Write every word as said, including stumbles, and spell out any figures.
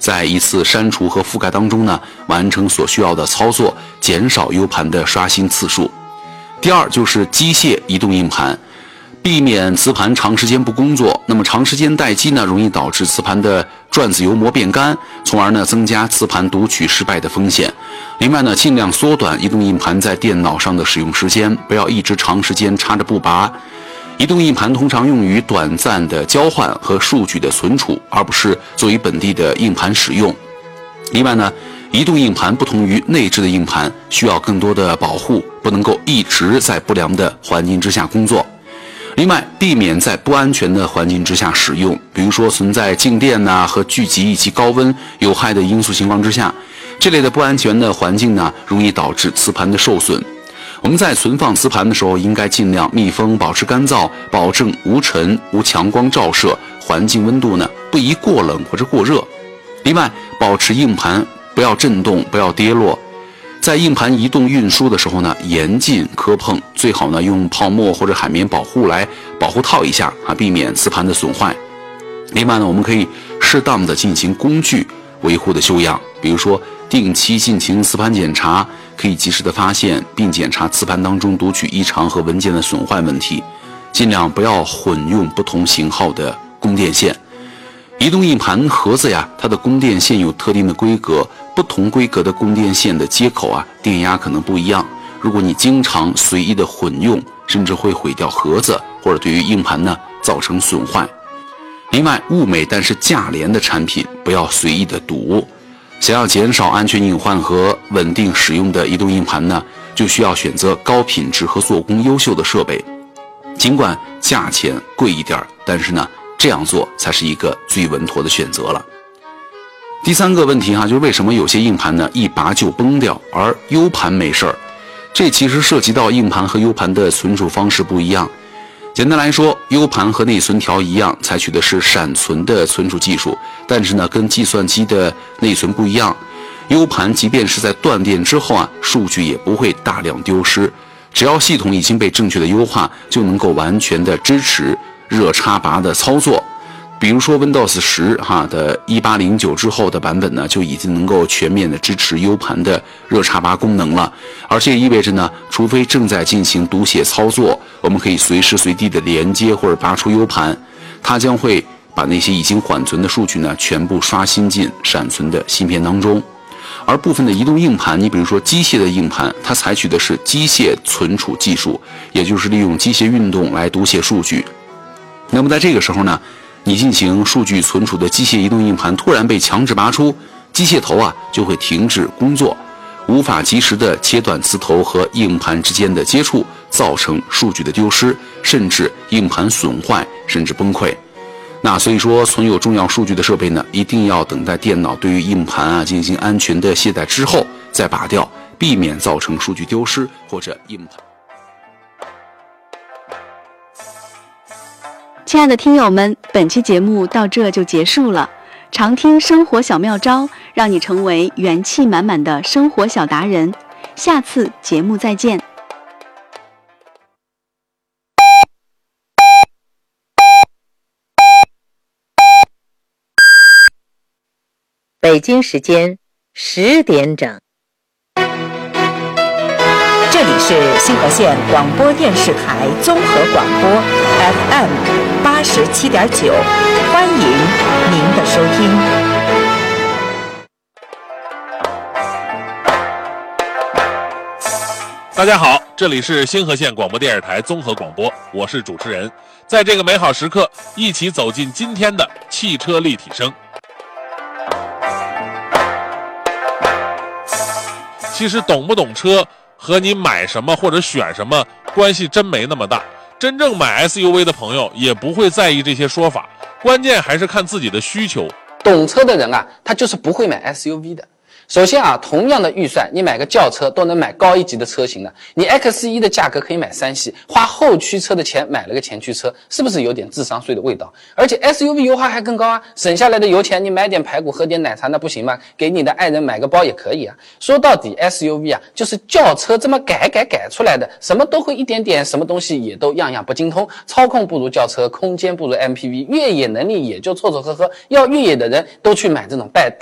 在一次删除和覆盖当中呢，完成所需要的操作，减少 U 盘的刷新次数。第二就是机械移动硬盘，避免磁盘长时间不工作，那么长时间待机呢，容易导致磁盘的转子油膜变干，从而呢增加磁盘读取失败的风险。另外呢，尽量缩短移动硬盘在电脑上的使用时间，不要一直长时间插着不拔。移动硬盘通常用于短暂的交换和数据的存储，而不是作为本地的硬盘使用。另外呢，移动硬盘不同于内置的硬盘，需要更多的保护，不能够一直在不良的环境之下工作。另外，避免在不安全的环境之下使用，比如说存在静电呐、和聚集以及高温有害的因素情况之下，这类的不安全的环境呢，容易导致磁盘的受损。我们在存放磁盘的时候，应该尽量密封，保持干燥，保证无尘、无强光照射，环境温度呢不宜过冷或者过热。另外，保持硬盘不要震动，不要跌落。在硬盘移动运输的时候呢，严禁磕碰，最好呢用泡沫或者海绵保护来保护套一下啊，避免磁盘的损坏。另外呢，我们可以适当的进行工具维护的修养，比如说定期进行磁盘检查，可以及时的发现并检查磁盘当中读取异常和文件的损坏问题，尽量不要混用不同型号的供电线。移动硬盘盒子呀，它的供电线有特定的规格，不同规格的供电线的接口啊，电压可能不一样。如果你经常随意的混用，甚至会毁掉盒子，或者对于硬盘呢造成损坏。另外，物美但是价廉的产品不要随意的赌。想要减少安全隐患和稳定使用的移动硬盘呢，就需要选择高品质和做工优秀的设备。尽管价钱贵一点，但是呢，这样做才是一个最稳妥的选择了。第三个问题哈，就是为什么有些硬盘呢一拔就崩掉，而 U 盘没事儿？这其实涉及到硬盘和 U 盘的存储方式不一样。简单来说 ，U 盘和内存条一样，采取的是闪存的存储技术，但是呢，跟计算机的内存不一样。U 盘即便是在断电之后啊，数据也不会大量丢失，只要系统已经被正确的优化，就能够完全的支持热插拔的操作。比如说 Windows 十 哈的一八零九之后的版本呢，就已经能够全面的支持 U 盘的热插拔功能了。而这意味着呢，除非正在进行读写操作，我们可以随时随地的连接或者拔出 U 盘，它将会把那些已经缓存的数据呢，全部刷新进闪存的芯片当中。而部分的移动硬盘，你比如说机械的硬盘，它采取的是机械存储技术，也就是利用机械运动来读写数据。那么在这个时候呢，你进行数据存储的机械移动硬盘突然被强制拔出，机械头啊就会停止工作，无法及时的切断磁头和硬盘之间的接触，造成数据的丢失，甚至硬盘损坏，甚至崩溃。那所以说，存有重要数据的设备呢，一定要等待电脑对于硬盘啊进行安全的卸载之后再拔掉，避免造成数据丢失或者硬盘。 亲爱的听友们，本期节目到这就结束了。常听生活小妙招，让你成为元气满满的生活小达人。下次节目再见。 北京时间十点整，这里是星河县广播电视台综合广播 F M 八十七点九，欢迎您的收听。 大家好，这里是星河县广播电视台综合广播，我是主持人。在这个美好时刻，一起走进今天的汽车立体声。其实懂不懂车和你买什么或者选什么关系真没那么大，真正买 S U V 的朋友也不会在意这些说法，关键还是看自己的需求。 懂车的人啊，他就是不会买 S U V 的。首先啊，同样的预算，你买个轿车都能买高一级的车型了，你 X 一 的价格可以买三系，花后驱车的钱买了个前驱车，是不是有点智商税的味道？而且 S U V 油耗还更高啊，省下来的油钱你买点排骨喝点奶茶那不行吗？给你的爱人买个包也可以啊。说到底 S U V 啊，就是轿车这么改改改出来的，什么都会一点点，什么东西也都样样不精通，操控不如轿车，空间不如 M P V， 越野能力也就凑凑合合，要越野的人都去买这种带